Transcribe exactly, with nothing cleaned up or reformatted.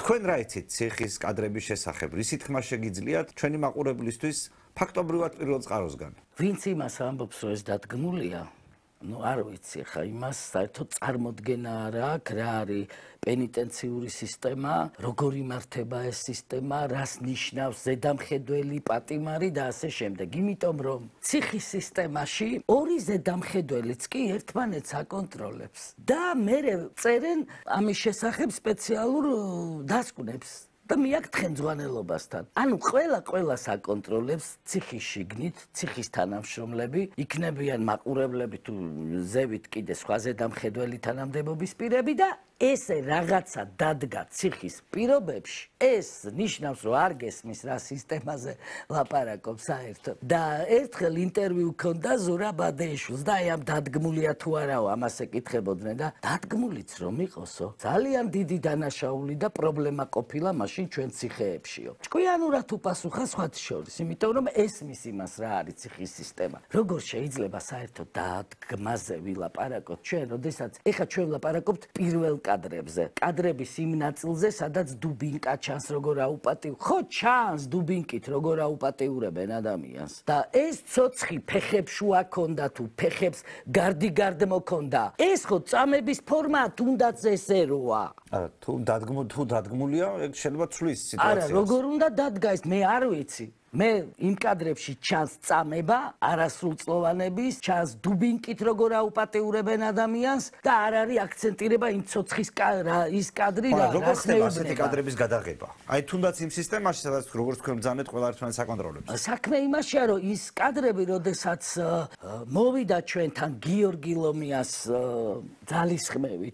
თქვენ რა იცით ციხის კადრების შესახებ? რისი თქმა შეგიძლიათ ჩვენი მაყურებლისთვის ფაქტობრივად პირველ წყაროსგან? ვინც იმას ამბობს, რომ ეს დადგმულია, ну არ ვიცი ხა იმას საერთოდ წარმოდგენა არ აქვს რა არის პენიტენციური სისტემა, როგორ იმართება ეს სისტემა, რას ნიშნავს ზედამხედველი, პატიმარი და ასე შემდეგ. იმიტომ რომ ციხის სისტემაში ორი ზედამხედველიც კი ერთმანეთს აკონტროლებს და მერე წერენ ამის შესახებ სპეციალურ დასკვნებს. და მიაკითხენ ძვანელობასთან. ანუ ყველა ყველას აკონტროლებს ციხის შიგნით, ციხის თანამშრომლები, იქნებიან მაყურებლები თუ ზევით კიდე სხვა ზედამხედველი თანამდებობის პირები და ესე რაღაცა დადგა ციხის პირობებში, ეს ნიშნავს, რომ არ გესმის რა სისტემაზე ლაპარაკობს საერთოდ. და ერთხელ ინტერვიუ ჰქონდა ზურაბ ადეიშვილს და აი ამ დადგმულია თუ არაო, ამას ეკითხებოდნენ და დადგმულიც რომ იყოსო, ძალიან დიდი დანაშაული და პრობლემა ყოფილა მაშინ ჩვენ ციხეებშიო. ჭკვიანურად უპასუხა სხვათა შორის, იმიტომ რომ ესმის იმას რა არის ციხის სისტემა. როგორ შეიძლება საერთოდ დადგმაზე ვილაპარაკოთ ჩვენ, როდესაც ეხა ჩვენ ვლაპარაკობთ პირველ კადრებზე. კადრების იმ ნაწილზე, სადაც დუბინკა ჩანს როგორ აუპატიურებენ. ხო ჩანს დუბინკით როგორ აუპატიურებენ ადამიანს. და ეს ცოცხი ფეხებს შუა ქონდა თუ ფეხებს გარდიგარდ მოქონდა. ეს ხო წამების ფორმა თუნდაც ესე როა. არა, თუ დადგმ თუ დადგმულია, ეგ შეიძლება ცვლის სიტუაციას. არა, როგორ უნდა დადგა ეს, მე არ ვიცი. მე იმ კადრებში ჩანს წამება, არასრულწლოვანების, ჩანს დუბინკით როგორ აუპატიურებენ ადამიანს და არ არის აქცენტირება იმ ცოცხის ის კადრი რა როგორ ხდება ასეთი კადრების გადაღება? აი თუნდაც იმ სისტემაში, სადაც როგორც თქვენ ბრძანეთ, ყველა ერთმანეთს აკონტროლებს. საქმე იმაშია, რომ ის კადრები, როდესაც მოვიდა ჩვენთან გიორგი ლომიას ძალისხმევით